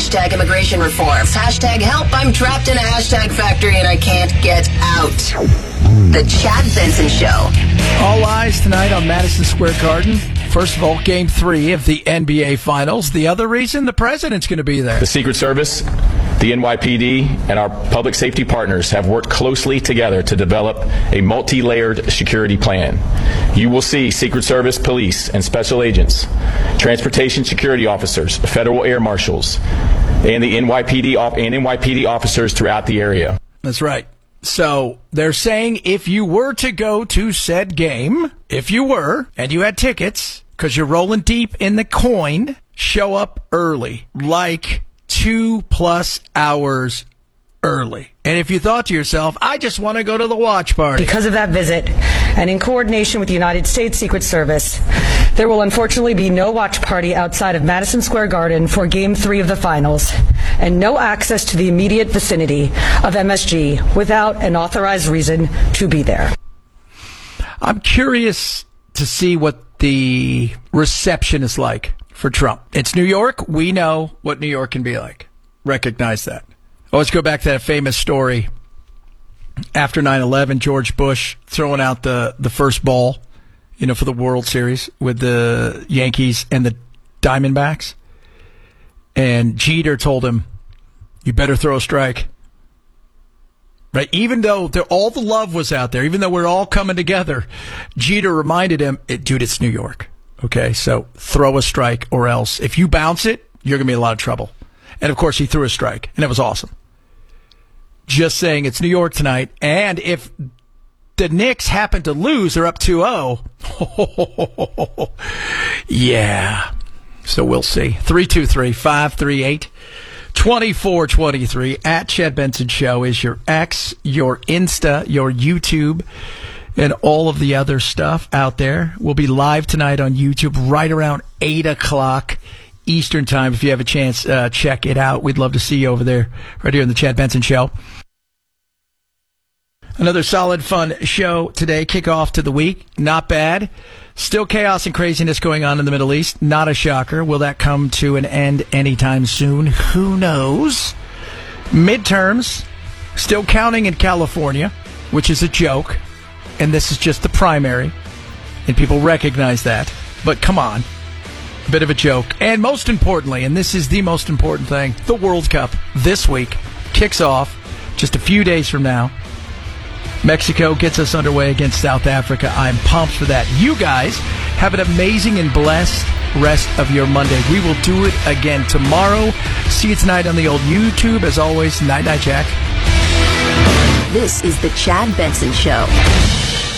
hashtag immigration reform. Hashtag help, I'm trapped in a hashtag factory and I can't get out. The Chad Benson Show. All eyes tonight on Madison Square Garden. First of all, Game 3 of the NBA Finals. The other reason, the president's going to be there. The Secret Service, the NYPD, and our public safety partners have worked closely together to develop a multi-layered security plan. You will see Secret Service, police, and special agents, transportation security officers, federal air marshals, and the NYPD officers throughout the area. That's right. So they're saying if you were to go to said game, if you were, and you had tickets, because you're rolling deep in the coin, show up early, like 2+ hours early. And if you thought to yourself, I just want to go to the watch party. Because of that visit, and in coordination with the United States Secret Service, there will unfortunately be no watch party outside of Madison Square Garden for Game 3 of the Finals, and no access to the immediate vicinity of MSG without an authorized reason to be there. I'm curious to see what the reception is like for Trump. It's New York. We know what New York can be like. Recognize that. Let's go back to that famous story after 9/11, George Bush throwing out the first ball, for the World Series with the Yankees and the Diamondbacks. And Jeter told him, you better throw a strike. Right? Even though all the love was out there, even though we're all coming together, Jeter reminded him, dude, it's New York. Okay, so throw a strike or else. If you bounce it, you're going to be in a lot of trouble. And, of course, he threw a strike, and it was awesome. Just saying it's New York tonight, and if the Knicks happen to lose, they're up 2-0. Yeah. So we'll see. 323-538-2423. At Chad Benson Show is your X, your Insta, your YouTube, and all of the other stuff out there. We'll be live tonight on YouTube right around 8 o'clock Eastern Time. If you have a chance, check it out. We'd love to see you over there right here on the Chad Benson Show. Another solid, fun show today. Kickoff to the week. Not bad. Still chaos and craziness going on in the Middle East. Not a shocker. Will that come to an end anytime soon? Who knows? Midterms. Still counting in California, which is a joke. And this is just the primary. And people recognize that. But come on. A bit of a joke. And most importantly, and this is the most important thing, the World Cup this week kicks off just a few days from now. Mexico gets us underway against South Africa. I'm pumped for that. You guys have an amazing and blessed rest of your Monday. We will do it again tomorrow. See you tonight on the old YouTube. As always, night-night, Jack. This is the Chad Benson Show.